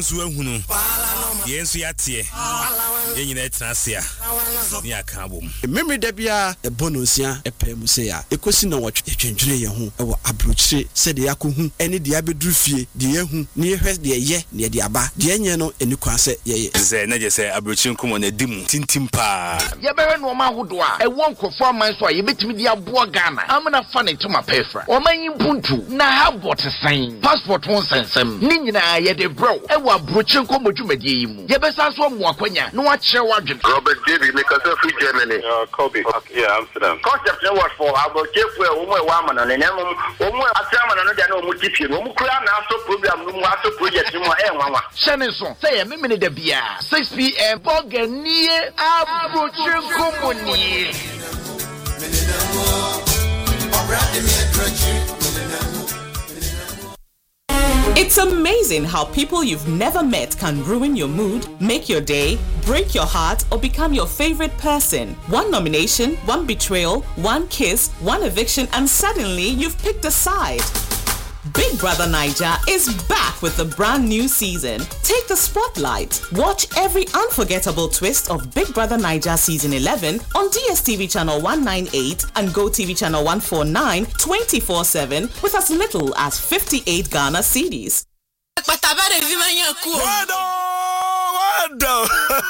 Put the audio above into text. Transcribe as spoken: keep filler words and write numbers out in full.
So hunu yensu yatie yenyina etrasia ni akabom memory da bia e bonosia e pemu se ya ekosi na wotwe twentwere ye ho e wo abrochire se de yakohu ene de abeduru fie de yehu ne yehwe de ye ne de aba de enye no eni kwa se ye ze na je se abrochire nkomo na dimu tintim pa ye bewe no ma hodo a e won kofo aman so a ye betimi de aboa Ghana amana fa ne tuma pefra o man yimpuntu na ha botesan passport won sensem ni nyina ye de bro e wo abrochire nkomo dwumadie yi mu ye besa so mo akwanya no wa kire wadwen Robert David make us free Germany uh Kobe okay, yeah Amsterdam concept no was for abrochire for o mo e wa amana ne nem o mo atama no de na o mo tipie no mo kura na so program no mo aso project no mo e nwanwa shene so say ye memene da bia six p m boganie abrochire nkomo ni It's amazing how people you've never met can ruin your mood, make your day, break your heart, or become your favorite person. One nomination, one betrayal, one kiss, one eviction, and suddenly you've picked a side. Big Brother Naija is back with a brand new season. Take the spotlight. Watch every unforgettable twist of Big Brother Naija Season eleven on D S T V Channel one ninety-eight and GoTV Channel one forty-nine twenty-four seven with as little as fifty-eight Ghana cedis.